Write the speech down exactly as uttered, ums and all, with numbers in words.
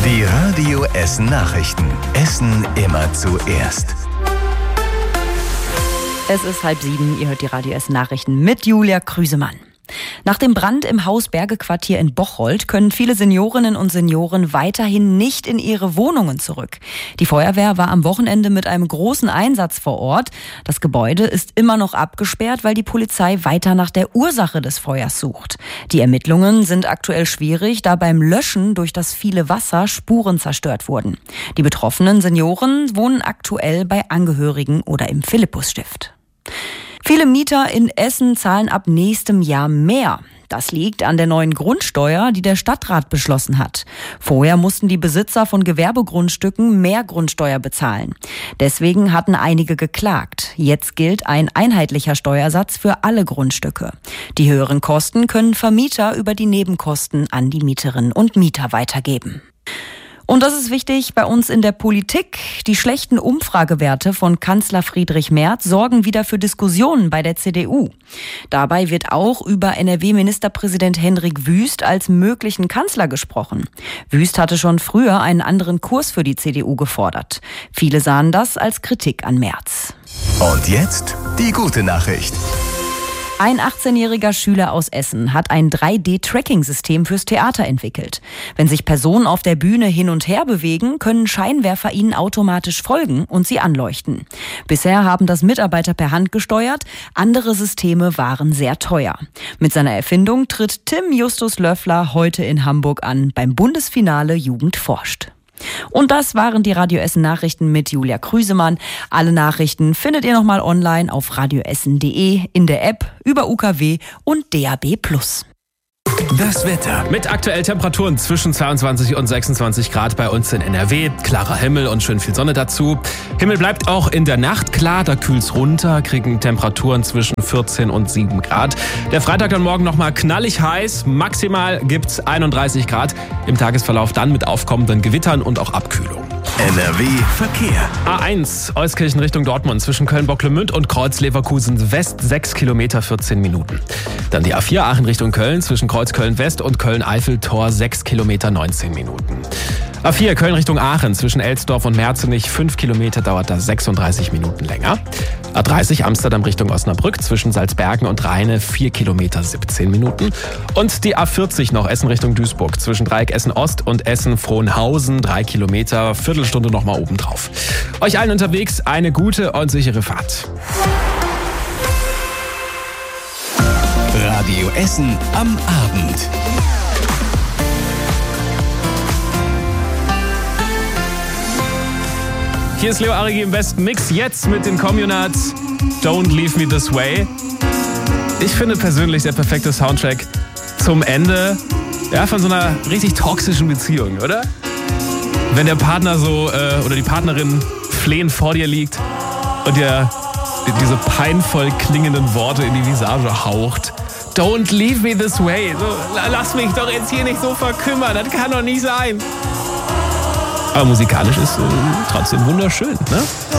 Die Radio Essen Nachrichten. Essen immer zuerst. Es ist halb sieben, ihr hört die Radio Essen Nachrichten mit Julia Krüsemann. Nach dem Brand im Haus Bergequartier in Bocholt können viele Seniorinnen und Senioren weiterhin nicht in ihre Wohnungen zurück. Die Feuerwehr war am Wochenende mit einem großen Einsatz vor Ort. Das Gebäude ist immer noch abgesperrt, weil die Polizei weiter nach der Ursache des Feuers sucht. Die Ermittlungen sind aktuell schwierig, da beim Löschen durch das viele Wasser Spuren zerstört wurden. Die betroffenen Senioren wohnen aktuell bei Angehörigen oder im Philippusstift. Viele Mieter in Essen zahlen ab nächstem Jahr mehr. Das liegt an der neuen Grundsteuer, die der Stadtrat beschlossen hat. Vorher mussten die Besitzer von Gewerbegrundstücken mehr Grundsteuer bezahlen. Deswegen hatten einige geklagt. Jetzt gilt ein einheitlicher Steuersatz für alle Grundstücke. Die höheren Kosten können Vermieter über die Nebenkosten an die Mieterinnen und Mieter weitergeben. Und das ist wichtig bei uns in der Politik. Die schlechten Umfragewerte von Kanzler Friedrich Merz sorgen wieder für Diskussionen bei der C D U. Dabei wird auch über N R W-Ministerpräsident Hendrik Wüst als möglichen Kanzler gesprochen. Wüst hatte schon früher einen anderen Kurs für die C D U gefordert. Viele sahen das als Kritik an Merz. Und jetzt die gute Nachricht. Ein achtzehnjähriger Schüler aus Essen hat ein drei D-Tracking-System fürs Theater entwickelt. Wenn sich Personen auf der Bühne hin und her bewegen, können Scheinwerfer ihnen automatisch folgen und sie anleuchten. Bisher haben das Mitarbeiter per Hand gesteuert, andere Systeme waren sehr teuer. Mit seiner Erfindung tritt Tim Justus Löffler heute in Hamburg an beim Bundesfinale Jugend forscht. Und das waren die Radio Essen Nachrichten mit Julia Krüsemann. Alle Nachrichten findet ihr nochmal online auf radioessen punkt de, in der App, über U K W und D A B plus. Das Wetter. Mit aktuell Temperaturen zwischen zweiundzwanzig und sechsundzwanzig Grad bei uns in N R W. Klarer Himmel und schön viel Sonne dazu. Himmel bleibt auch in der Nacht klar, da kühlt's runter, kriegen Temperaturen zwischen vierzehn und sieben Grad. Der Freitag dann morgen nochmal knallig heiß, maximal gibt's einunddreißig Grad. Im Tagesverlauf dann mit aufkommenden Gewittern und auch Abkühlung. N R W Verkehr. A eins, Euskirchen Richtung Dortmund zwischen Köln-Bocklemünd und Kreuz-Leverkusen West, sechs Kilometer, vierzehn Minuten. Dann die A vier Aachen Richtung Köln zwischen Kreuz-Köln-West und Köln-Eifel-Tor, sechs Kilometer, neunzehn Minuten. A vier Köln Richtung Aachen zwischen Elsdorf und Merzenich, fünf Kilometer, dauert das sechsunddreißig Minuten länger. A dreißig Amsterdam Richtung Osnabrück zwischen Salzbergen und Rheine, vier Kilometer, siebzehn Minuten. Und die A vierzig noch Essen Richtung Duisburg zwischen Dreieck Essen Ost und Essen Frohnhausen, drei Kilometer, Viertelstunde nochmal oben drauf. Euch allen unterwegs eine gute und sichere Fahrt. Radio Essen am Abend. Hier ist Leo Arigi im besten Mix, jetzt mit den Communards Don't Leave Me This Way. Ich finde persönlich der perfekte Soundtrack zum Ende, ja, von so einer richtig toxischen Beziehung, oder? Wenn der Partner so äh, oder die Partnerin flehend vor dir liegt und dir diese peinvoll klingenden Worte in die Visage haucht. Don't leave me this way. So, lass mich doch jetzt hier nicht so verkümmern, das kann doch nicht sein. Aber musikalisch ist äh, trotzdem wunderschön, ne?